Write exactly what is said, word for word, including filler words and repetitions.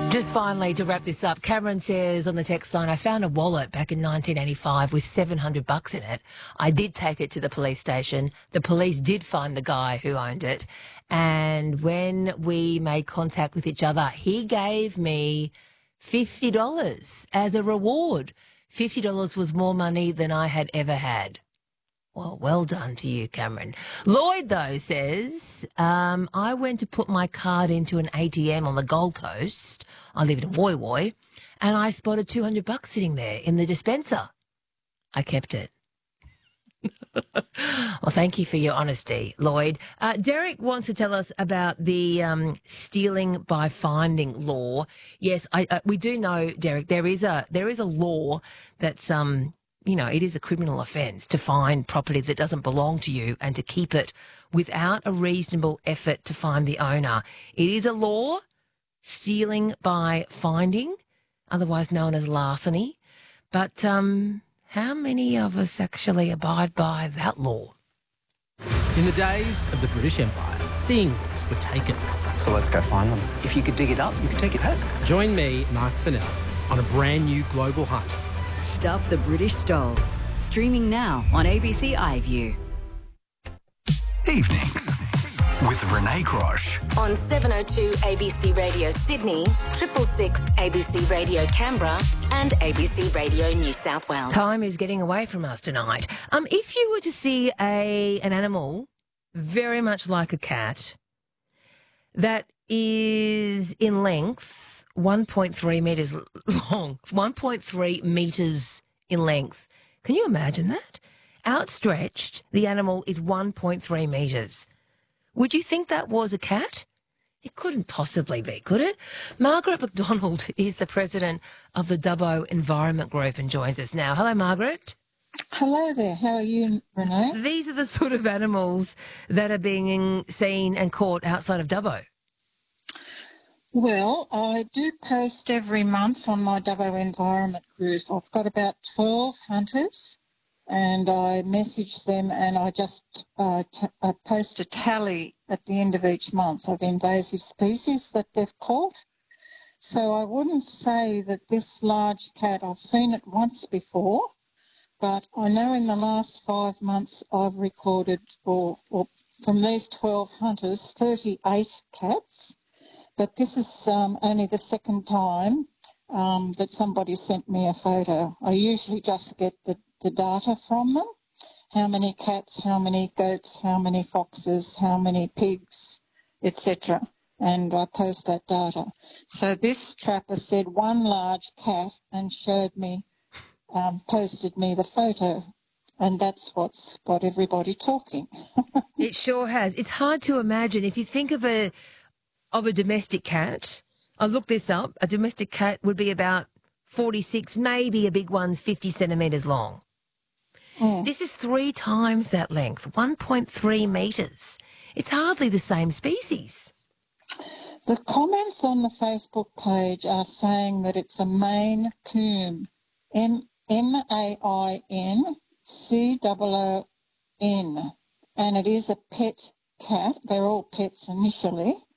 Just finally, to wrap this up, Cameron says on the text line, I found a wallet back in nineteen eighty-five with seven hundred bucks in it. I did take it to the police station. The police did find the guy who owned it. And when we made contact with each other, he gave me fifty dollars as a reward. fifty dollars was more money than I had ever had. Well, well done to you, Cameron. Lloyd, though, says, um, I went to put my card into an A T M on the Gold Coast. I live in Woy Woy, and I spotted two hundred bucks sitting there in the dispenser. I kept it. Well, thank you for your honesty, Lloyd. Uh, Derek wants to tell us about the um, stealing by finding law. Yes, I, uh, we do know, Derek, there is a there is a law that's um. You know, it is a criminal offence to find property that doesn't belong to you and to keep it without a reasonable effort to find the owner. It is a law, stealing by finding, otherwise known as larceny. But um, how many of us actually abide by that law? In the days of the British Empire, things were taken. So let's go find them. If you could dig it up, you could take it home. Join me, Mark Fennell, on a brand new global hunt. Stuff the British Stole. Streaming now on A B C iView. Evenings with Renee Grosh. On seven oh two A B C Radio Sydney, triple six A B C Radio Canberra and A B C Radio New South Wales. Time is getting away from us tonight. Um, if you were to see a an animal very much like a cat that is in length one point three metres long, one point three metres in length. Can you imagine that? Outstretched, the animal is one point three metres. Would you think that was a cat? It couldn't possibly be, could it? Margaret McDonald is the president of the Dubbo Environment Group and joins us now. Hello, Margaret. Hello there. How are you, Renee? These are the sort of animals that are being seen and caught outside of Dubbo. Well, I do post every month on my Dubbo Environment Group. I've got about twelve hunters and I message them and I just uh, t- I post a tally at the end of each month of invasive species that they've caught. So I wouldn't say that this large cat, I've seen it once before, but I know in the last five months I've recorded, or, or from these twelve hunters, thirty-eight cats. But this is um, only the second time um, that somebody sent me a photo. I usually just get the, the data from them, how many cats, how many goats, how many foxes, how many pigs, et cetera, and I post that data. So this trapper said one large cat and showed me, um, posted me the photo, and that's what's got everybody talking. It sure has. It's hard to imagine. If you think of a... of a domestic cat, I looked this up, a domestic cat would be about forty-six, maybe a big one's fifty centimetres long. Mm. This is three times that length, one point three metres. It's hardly the same species. The comments on the Facebook page are saying that it's a Maine Coon, M A I N C O O N, and it is a pet cat. They're all pets initially.